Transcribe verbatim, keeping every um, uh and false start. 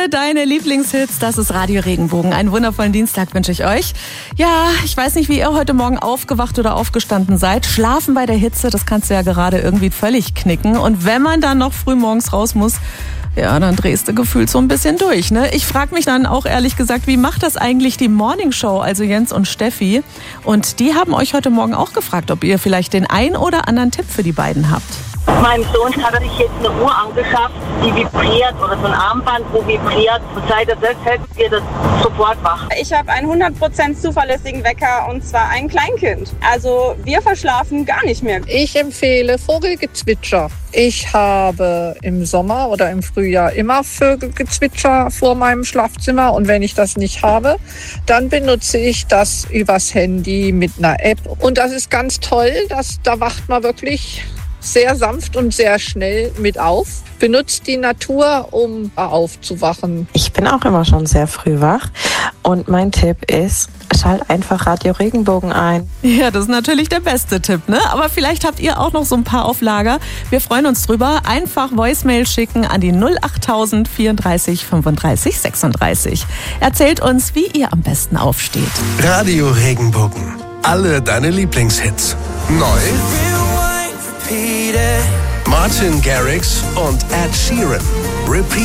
Alle deine Lieblingshits, das ist Radio Regenbogen. Einen wundervollen Dienstag wünsche ich euch. Ja, ich weiß nicht, wie ihr heute Morgen aufgewacht oder aufgestanden seid. Schlafen bei der Hitze, das kannst du ja gerade irgendwie völlig knicken. Und wenn man dann noch früh morgens raus muss, ja, dann drehst du gefühlt so ein bisschen durch, ne? Ich frage mich dann auch ehrlich gesagt, wie macht das eigentlich die Morning Show, also Jens und Steffi? Und die haben euch heute Morgen auch gefragt, ob ihr vielleicht den ein oder anderen Tipp für die beiden habt. Meinem Sohn hat er sich jetzt eine Uhr angeschafft, die vibriert, oder so ein Armband, wo vibriert. Und seit er das hält, wird er sofort wach. Ich habe einen hundert Prozent zuverlässigen Wecker, und zwar ein Kleinkind. Also wir verschlafen gar nicht mehr. Ich empfehle Vogelgezwitscher. Ich habe im Sommer oder im Frühjahr immer Vögelgezwitscher vor meinem Schlafzimmer. Und wenn ich das nicht habe, dann benutze ich das übers Handy mit einer App. Und das ist ganz toll, dass, da wacht man wirklich sehr sanft und sehr schnell mit auf. Benutzt die Natur, um aufzuwachen. Ich bin auch immer schon sehr früh wach und mein Tipp ist, schalt einfach Radio Regenbogen ein. Ja, das ist natürlich der beste Tipp, ne? Aber vielleicht habt ihr auch noch so ein paar auf Lager. Wir freuen uns drüber. Einfach Voicemail schicken an die null achttausend vierunddreißig fünfunddreißig sechsunddreißig. Erzählt uns, wie ihr am besten aufsteht. Radio Regenbogen. Alle deine Lieblingshits. Neu Martin Garrix und Ed Sheeran. Repeat.